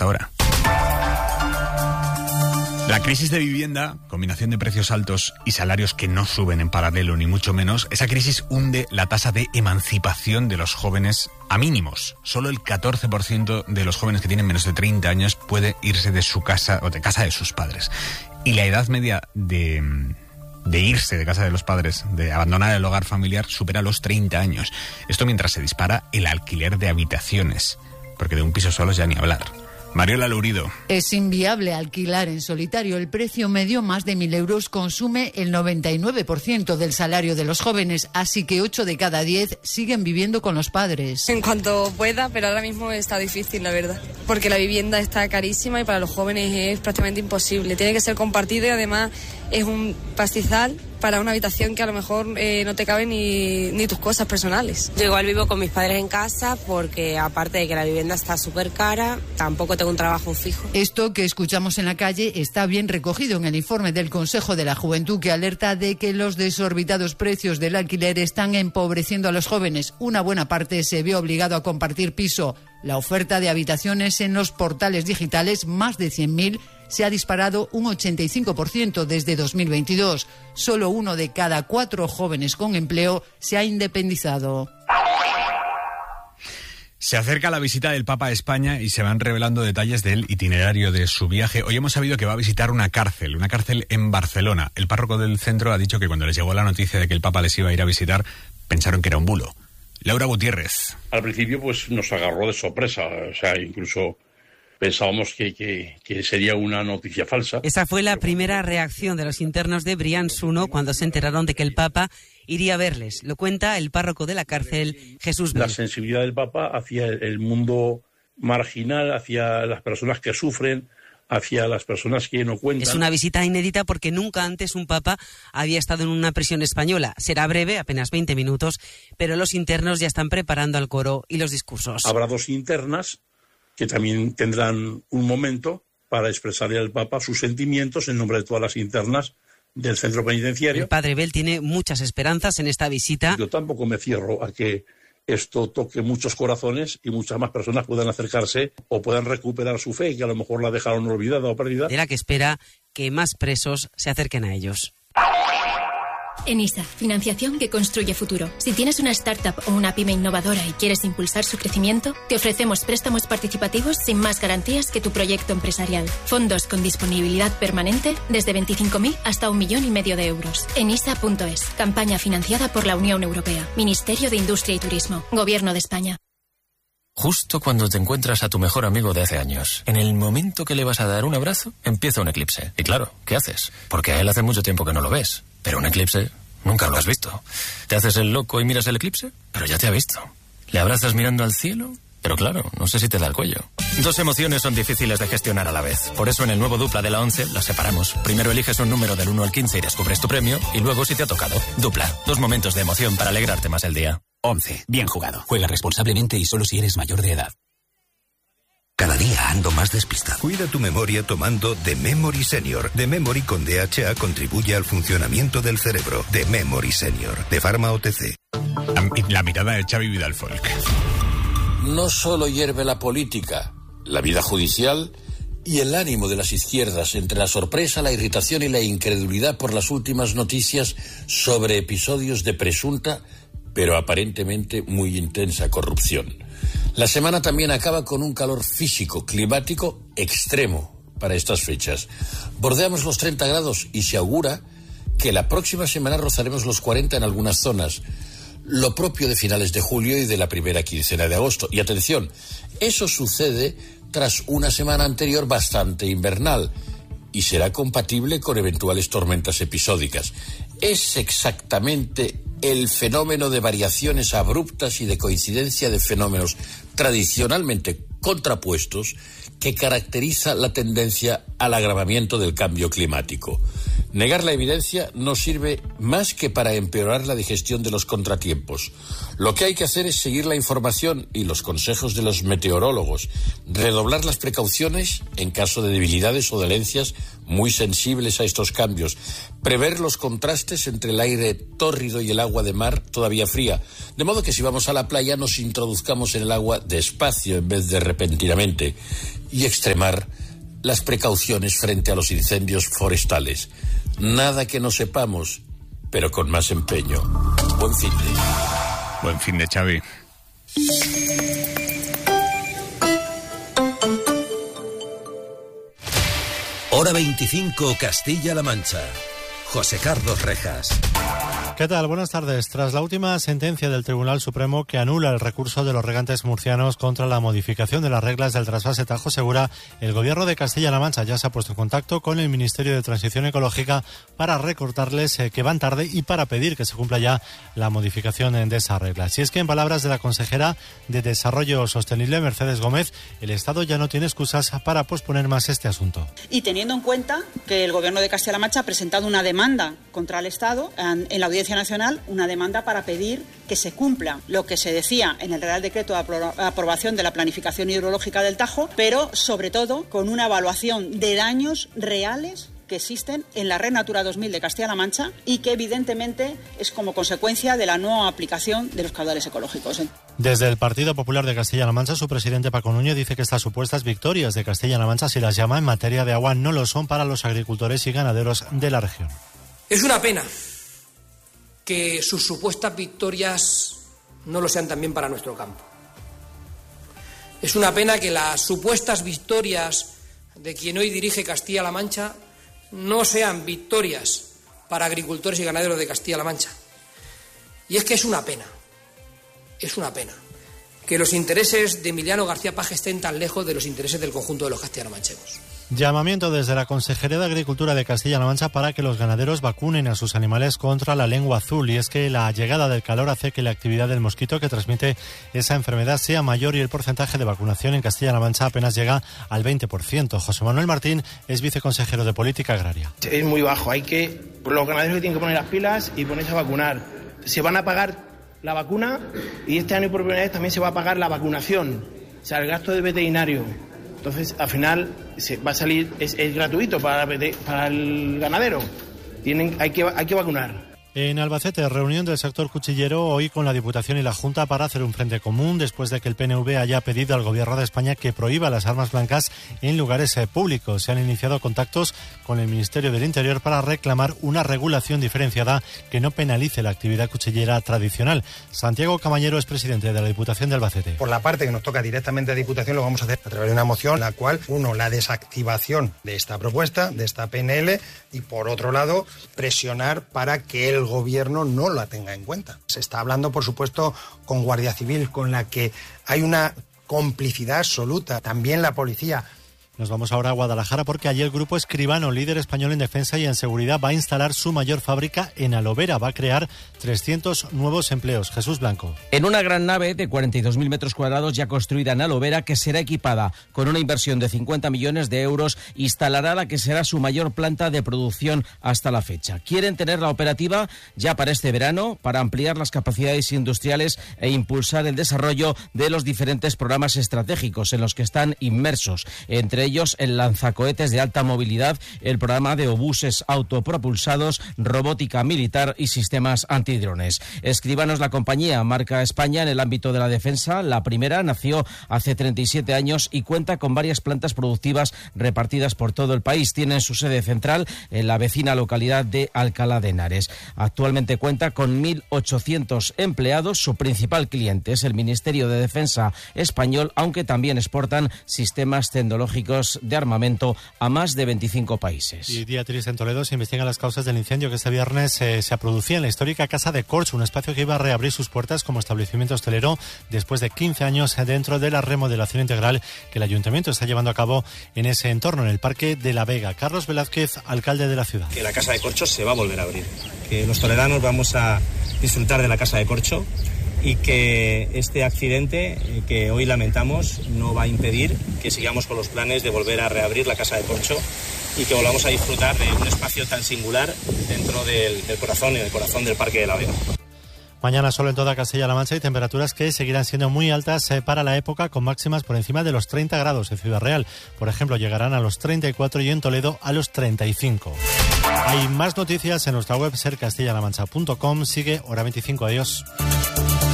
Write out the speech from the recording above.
hasta ahora. La crisis de vivienda, combinación de precios altos y salarios que no suben en paralelo ni mucho menos, esa crisis hunde la tasa de emancipación de los jóvenes a mínimos. Solo el 14% de los jóvenes que tienen menos de 30 años puede irse de su casa o de casa de sus padres. Y la edad media de irse de casa de los padres, de abandonar el hogar familiar, supera los 30 años. Esto mientras se dispara el alquiler de habitaciones, porque de un piso solo ya ni hablar. Mariola Lourido. Es inviable alquilar en solitario. El precio medio, más de 1.000 euros, consume el 99% del salario de los jóvenes, así que 8 de cada 10 siguen viviendo con los padres. En cuanto pueda, pero ahora mismo está difícil, la verdad, porque la vivienda está carísima y para los jóvenes es prácticamente imposible. Tiene que ser compartido y además es un pastizal para una habitación que a lo mejor no te caben ni tus cosas personales. Yo igual vivo con mis padres en casa porque aparte de que la vivienda está súper cara, tampoco tengo un trabajo fijo. Esto que escuchamos en la calle está bien recogido en el informe del Consejo de la Juventud, que alerta de que los desorbitados precios del alquiler están empobreciendo a los jóvenes. Una buena parte se ve obligado a compartir piso. La oferta de habitaciones en los portales digitales, más de 100.000, se ha disparado un 85% desde 2022. Solo 1 de cada 4 jóvenes con empleo se ha independizado. Se acerca la visita del Papa a España y se van revelando detalles del itinerario de su viaje. Hoy hemos sabido que va a visitar una cárcel en Barcelona. El párroco del centro ha dicho que cuando les llegó la noticia de que el Papa les iba a ir a visitar, pensaron que era un bulo. Laura Gutiérrez. Al principio pues nos agarró de sorpresa, o sea, incluso pensábamos que sería una noticia falsa. Esa fue la primera reacción de los internos de Brians 1 cuando se enteraron de que el Papa iría a verles. Lo cuenta el párroco de la cárcel, Jesús Bel. La sensibilidad del Papa hacia el mundo marginal, hacia las personas que sufren, hacia las personas que no cuentan. Es una visita inédita porque nunca antes un papa había estado en una prisión española. Será breve, apenas 20 minutos, pero los internos ya están preparando al coro y los discursos. Habrá 2 internas que también tendrán un momento para expresarle al Papa sus sentimientos en nombre de todas las internas del centro penitenciario. El padre Bel tiene muchas esperanzas en esta visita. Yo tampoco me cierro a que esto toque muchos corazones y muchas más personas puedan acercarse o puedan recuperar su fe, que a lo mejor la dejaron olvidada o perdida. De la que espera que más presos se acerquen a ellos. ENISA, financiación que construye futuro. Si tienes una startup o una pyme innovadora y quieres impulsar su crecimiento, te ofrecemos préstamos participativos sin más garantías que tu proyecto empresarial. Fondos con disponibilidad permanente desde 25.000 hasta 1,5 millones de euros. ENISA.es, campaña financiada por la Unión Europea, Ministerio de Industria y Turismo, Gobierno de España. Justo cuando te encuentras a tu mejor amigo de hace años, en el momento que le vas a dar un abrazo, empieza un eclipse. Y claro, ¿qué haces? Porque a él hace mucho tiempo que no lo ves. Pero un eclipse nunca lo has visto. ¿Te haces el loco y miras el eclipse? Pero ya te ha visto. ¿Le abrazas mirando al cielo? Pero claro, no sé si te da el cuello. 2 emociones son difíciles de gestionar a la vez. Por eso en el nuevo Dupla de la 11 las separamos. Primero eliges un número del 1 al 15 y descubres tu premio. Y luego si te ha tocado. Dupla. 2 momentos de emoción para alegrarte más el día. 11. Bien jugado. Juega responsablemente y solo si eres mayor de edad. Cada día ando más despistado. Cuida tu memoria tomando The Memory Senior. The Memory con DHA contribuye al funcionamiento del cerebro. The Memory Senior, de Pharma OTC. La mirada de Xavi Vidal-Folk. No solo hierve la política, la vida judicial y el ánimo de las izquierdas entre la sorpresa, la irritación y la incredulidad por las últimas noticias sobre episodios de presunta, pero aparentemente muy intensa corrupción. La semana también acaba con un calor físico, climático extremo para estas fechas. Bordeamos los 30 grados y se augura que la próxima semana rozaremos los 40 en algunas zonas. Lo propio de finales de julio y de la primera quincena de agosto. Y atención, eso sucede tras una semana anterior bastante invernal y será compatible con eventuales tormentas episódicas. Es exactamente el fenómeno de variaciones abruptas y de coincidencia de fenómenos tradicionalmente contrapuestos que caracteriza la tendencia al agravamiento del cambio climático. Negar la evidencia no sirve más que para empeorar la digestión de los contratiempos. Lo que hay que hacer es seguir la información y los consejos de los meteorólogos, redoblar las precauciones en caso de debilidades o dolencias muy sensibles a estos cambios, prever los contrastes entre el aire tórrido y el agua de mar todavía fría, de modo que si vamos a la playa nos introduzcamos en el agua despacio en vez de repentinamente, y extremar las precauciones frente a los incendios forestales. Nada que no sepamos, pero con más empeño. Buen fin de... Buen fin de, Xavi. Hora 25, Castilla-La Mancha. José Carlos Rejas. ¿Qué tal? Buenas tardes. Tras la última sentencia del Tribunal Supremo que anula el recurso de los regantes murcianos contra la modificación de las reglas del trasvase Tajo Segura, el Gobierno de Castilla-La Mancha ya se ha puesto en contacto con el Ministerio de Transición Ecológica para recordarles que van tarde y para pedir que se cumpla ya la modificación de esas reglas. Y es que, en palabras de la consejera de Desarrollo Sostenible, Mercedes Gómez, el Estado ya no tiene excusas para posponer más este asunto. Y teniendo en cuenta que el Gobierno de Castilla-La Mancha ha presentado una demanda contra el Estado en la Audiencia Nacional, una demanda para pedir que se cumpla lo que se decía en el Real Decreto de aprobación de la planificación hidrológica del Tajo, pero sobre todo con una evaluación de daños reales que existen en la Red Natura 2000 de Castilla-La Mancha y que evidentemente es como consecuencia de la no aplicación de los caudales ecológicos. Desde el Partido Popular de Castilla-La Mancha, su presidente Paco Núñez dice que estas supuestas victorias de Castilla-La Mancha, si las llama, en materia de agua no lo son para los agricultores y ganaderos de la región. Es una pena que sus supuestas victorias no lo sean también para nuestro campo. Es una pena que las supuestas victorias de quien hoy dirige Castilla-La Mancha no sean victorias para agricultores y ganaderos de Castilla-La Mancha. Y es que es una pena que los intereses de Emiliano García Paje estén tan lejos de los intereses del conjunto de los castellano-manchegos. Llamamiento desde la Consejería de Agricultura de Castilla-La Mancha para que los ganaderos vacunen a sus animales contra la lengua azul. Y es que la llegada del calor hace que la actividad del mosquito que transmite esa enfermedad sea mayor y el porcentaje de vacunación en Castilla-La Mancha apenas llega al 20%. José Manuel Martín es viceconsejero de Política Agraria. Es muy bajo. Los ganaderos tienen que poner las pilas y ponerse a vacunar. Se van a pagar la vacuna y este año por primera vez también se va a pagar la vacunación, o sea, el gasto del veterinario. Entonces, al final, va a salir, es gratuito para el ganadero. Hay que vacunar. En Albacete, reunión del sector cuchillero hoy con la Diputación y la Junta para hacer un frente común después de que el PNV haya pedido al Gobierno de España que prohíba las armas blancas en lugares públicos. Se han iniciado contactos con el Ministerio del Interior para reclamar una regulación diferenciada que no penalice la actividad cuchillera tradicional. Santiago Camañero es presidente de la Diputación de Albacete. Por la parte que nos toca directamente a Diputación lo vamos a hacer a través de una moción, la cual, la desactivación de esta propuesta, de esta PNL, y por otro lado, presionar para que el Gobierno no la tenga en cuenta. Se está hablando, por supuesto, con Guardia Civil, con la que hay una complicidad absoluta. También la policía. Nos vamos ahora a Guadalajara porque allí el Grupo Escribano, líder español en defensa y en seguridad, va a instalar su mayor fábrica en Alovera. Va a crear 300 nuevos empleos. Jesús Blanco. En una gran nave de 42.000 metros cuadrados ya construida en Alovera, que será equipada con una inversión de 50 millones de euros, instalará la que será su mayor planta de producción hasta la fecha. Quieren tenerla operativa ya para este verano, para ampliar las capacidades industriales e impulsar el desarrollo de los diferentes programas estratégicos en los que están inmersos, entre ellos el lanzacohetes de alta movilidad, el programa de obuses autopropulsados, robótica militar y sistemas antidrones. Escribano es la compañía, marca España en el ámbito de la defensa. La primera nació hace 37 años y cuenta con varias plantas productivas repartidas por todo el país. Tienen su sede central en la vecina localidad de Alcalá de Henares. Actualmente cuenta con 1.800 empleados. Su principal cliente es el Ministerio de Defensa español, aunque también exportan sistemas tecnológicos de armamento a más de 25 países. Y día triste en Toledo, se investigan las causas del incendio que este viernes se producía en la histórica Casa de Corcho, un espacio que iba a reabrir sus puertas como establecimiento hostelero después de 15 años dentro de la remodelación integral que el Ayuntamiento está llevando a cabo en ese entorno, en el Parque de la Vega. Carlos Velázquez, alcalde de la ciudad. Que la Casa de Corcho se va a volver a abrir, que los toledanos vamos a disfrutar de la Casa de Corcho y que este accidente que hoy lamentamos no va a impedir que sigamos con los planes de volver a reabrir la Casa de Corcho y que volvamos a disfrutar de un espacio tan singular dentro del corazón y del corazón del Parque de la Vega. Mañana sol en toda Castilla-La Mancha y temperaturas que seguirán siendo muy altas para la época, con máximas por encima de los 30 grados en Ciudad Real. Por ejemplo, llegarán a los 34 y en Toledo a los 35. Hay más noticias en nuestra web sercastillalamancha.com. Sigue Hora 25. Adiós.